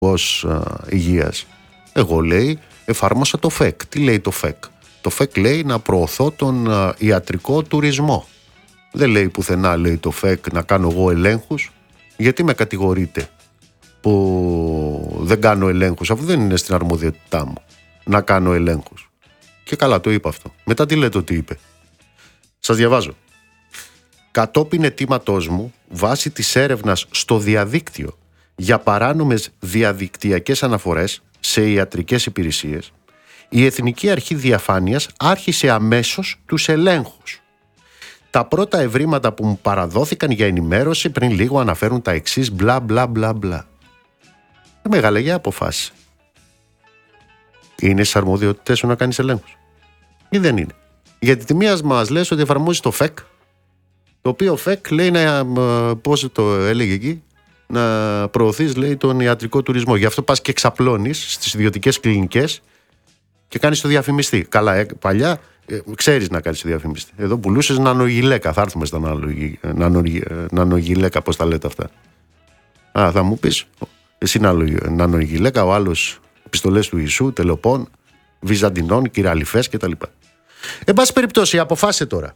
ως υγείας. Εγώ, λέει, εφάρμοσα το ΦΕΚ. Τι λέει το ΦΕΚ? Το ΦΕΚ λέει να προωθώ τον ιατρικό τουρισμό. Δεν λέει πουθενά, λέει το ΦΕΚ, να κάνω εγώ ελέγχους. Γιατί με κατηγορείτε που δεν κάνω ελέγχους, αφού δεν είναι στην αρμοδιότητά μου να κάνω ελέγχους? Και καλά το είπα αυτό. Μετά τι λέτε ότι είπε? Σας διαβάζω. Κατόπιν αιτήματός μου, βάσει της έρευνας στο διαδίκτυο για παράνομες διαδικτυακές αναφορές σε ιατρικές υπηρεσίες, η Εθνική Αρχή Διαφάνειας άρχισε αμέσως τους ελέγχους. Τα πρώτα ευρήματα που μου παραδόθηκαν για ενημέρωση πριν λίγο αναφέρουν τα εξής μπλα μπλα μπλα μπλα. Μεγαλαγιά αποφάσισε. Είναι στις αρμοδιότητες σου να κάνεις ελέγχους ή δεν είναι? Γιατί τη μία μας λες ότι εφαρμόζεις το ΦΕΚ, το οποίο ΦΕΚ λέει πώς το έλεγε εκεί, να προωθείς, λέει, τον ιατρικό τουρισμό. Γι' αυτό πας και εξαπλώνεις στις ιδιωτικές κλινικές και κάνεις το διαφημιστή. Καλά, παλιά ξέρεις να κάνεις το διαφημιστή. Εδώ πουλούσες νανογυλαίκα. Θα έρθουμε στα νανογυλαίκα, πώς τα λέτε αυτά. Θα μου πεις, εσύ νανογυλαίκα, ο άλλος επιστολές του Ιησού, τελοπών, Βυζαντινών, κυραλιφές κτλ. Εν πάση περιπτώσει, αποφάσισε τώρα.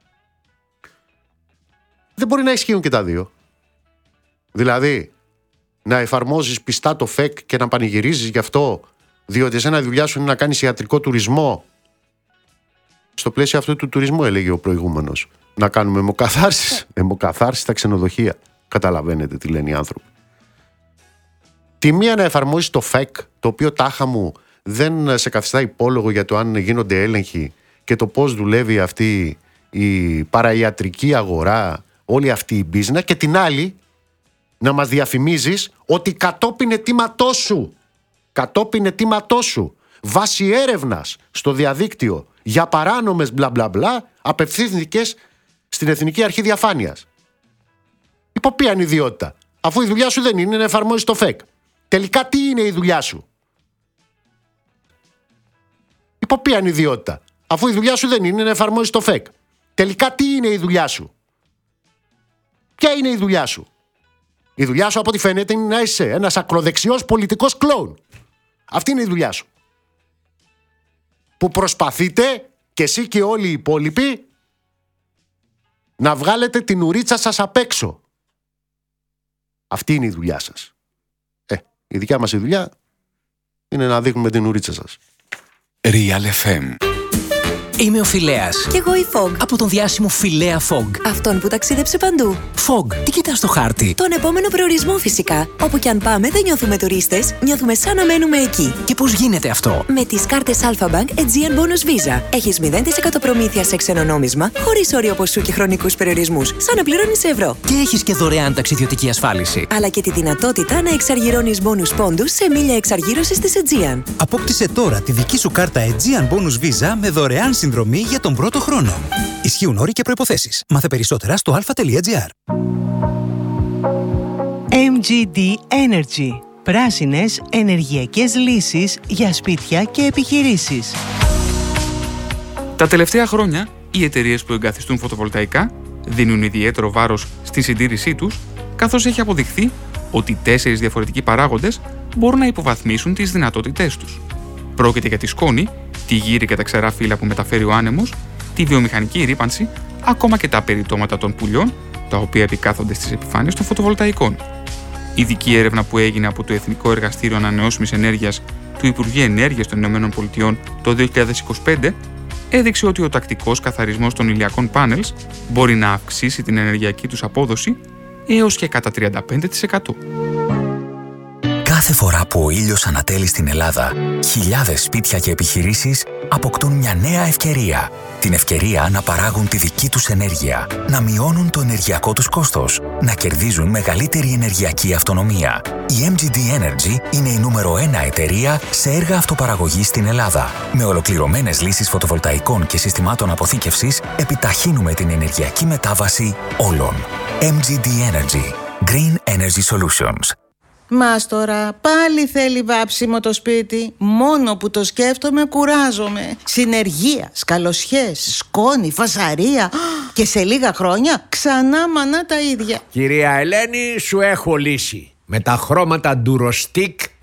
Δεν μπορεί να ισχύουν και τα δύο. Δηλαδή, να εφαρμόζεις πιστά το ΦΕΚ και να πανηγυρίζεις γι' αυτό, διότι εσένα η δουλειά σου είναι να κάνεις ιατρικό τουρισμό. Στο πλαίσιο αυτού του τουρισμού, έλεγε ο προηγούμενος, να κάνουμε αιμοκαθάρσεις στα ξενοδοχεία. Καταλαβαίνετε τι λένε οι άνθρωποι. Τη μία να εφαρμόζεις το ΦΕΚ, το οποίο τάχα μου δεν σε καθιστά υπόλογο για το αν γίνονται έλεγχοι και το πώς δουλεύει αυτή η παραϊατρική αγορά, όλη αυτή η business, και την άλλη να μας διαφημίζεις ότι κατόπιν αιτήματός σου, βάσει έρευνας στο διαδίκτυο για παράνομες μπλα μπλα μπλα, απευθύνθηκες στην Εθνική Αρχή Διαφάνειας. Υπό ποια είναι η ιδιότητα? Αφού η δουλειά σου δεν είναι να εφαρμόζεις το ΦΕΚ. Τελικά τι είναι η δουλειά σου? Υπό ποια είναι η ιδιότητα? Αφού η δουλειά σου δεν είναι να εφαρμόζεις το ΦΕΚ. Τελικά τι είναι η δουλειά σου? Ποια είναι η δουλειά σου? Η δουλειά σου, από ό,τι φαίνεται, είναι να είσαι ένας ακροδεξιός πολιτικός κλόουν. Αυτή είναι η δουλειά σου. Που προσπαθείτε και εσύ και όλοι οι υπόλοιποι να βγάλετε την ουρίτσα σας απ' έξω. Αυτή είναι η δουλειά σας. Η δικιά μας η δουλειά είναι να δείχνουμε την ουρίτσα σας. Real FM. Είμαι ο Φιλέας. Κι εγώ η Fog. Από τον διάσημο Φιλέα Fog. Αυτόν που ταξίδεψε παντού. Fog, τι κοιτάς στο χάρτη? Τον επόμενο προορισμό, φυσικά. Όπου κι αν πάμε, δεν νιώθουμε τουρίστες, νιώθουμε σαν να μένουμε εκεί. Και πώς γίνεται αυτό? Με τις κάρτες Alpha Bank Aegean Bonus Visa. Έχεις 0% προμήθεια σε ξένο νόμισμα, χωρίς όριο ποσού και χρονικούς περιορισμούς, σαν να πληρώνεις σε ευρώ. Και έχεις και δωρεάν ταξιδιωτική ασφάλιση. Αλλά και τη δυνατότητα να εξαργυρώνεις bonus πόντους σε μίλια εξαργύρωσης της Aegean. Απόκτησε τώρα τη δική σου κάρτα Aegean Bonus Visa με δωρεάν συνδρομή για τον πρώτο χρόνο. Ισχύουν όροι και προϋποθέσεις. Μάθε περισσότερα στο alpha.gr. MGD Energy. Πράσινες ενεργειακές λύσεις για σπίτια και επιχειρήσεις. Τα τελευταία χρόνια, οι εταιρείες που εγκαθιστούν φωτοβολταϊκά δίνουν ιδιαίτερο βάρος στη συντήρησή τους, καθώς έχει αποδειχθεί ότι 4 διαφορετικοί παράγοντες μπορούν να υποβαθμίσουν τις δυνατότητές τους. Πρόκειται για τη σκόνη, τη γύρι και τα ξερά φύλλα που μεταφέρει ο άνεμος, τη βιομηχανική ρύπανση, ακόμα και τα περιτώματα των πουλιών, τα οποία επικάθονται στις επιφάνειες των φωτοβολταϊκών. Ειδική έρευνα που έγινε από το Εθνικό Εργαστήριο Ανανεώσιμης Ενέργειας του Υπουργείου Ενέργειας των ΗΠΑ το 2025 έδειξε ότι ο τακτικός καθαρισμός των ηλιακών πάνελς μπορεί να αυξήσει την ενεργειακή τους απόδοση έως και κατά 35%. Κάθε φορά που ο ήλιος ανατέλει στην Ελλάδα, χιλιάδες σπίτια και επιχειρήσεις αποκτούν μια νέα ευκαιρία. Την ευκαιρία να παράγουν τη δική τους ενέργεια, να μειώνουν το ενεργειακό τους κόστος, να κερδίζουν μεγαλύτερη ενεργειακή αυτονομία. Η MGD Energy είναι η νούμερο 1 εταιρεία σε έργα αυτοπαραγωγής στην Ελλάδα. Με ολοκληρωμένες λύσεις φωτοβολταϊκών και συστημάτων αποθήκευσης, επιταχύνουμε την ενεργειακή μετάβαση όλων. MGD Energy. Green Energy Solutions. Μάστορα, πάλι θέλει βάψιμο το σπίτι. Μόνο που το σκέφτομαι κουράζομαι. Συνεργεία, σκαλοσιές, σκόνη, φασαρία. Και σε λίγα χρόνια ξανά μανά τα ίδια. Κυρία Ελένη, σου έχω λύση. με τα χρώματα ντουροστίκ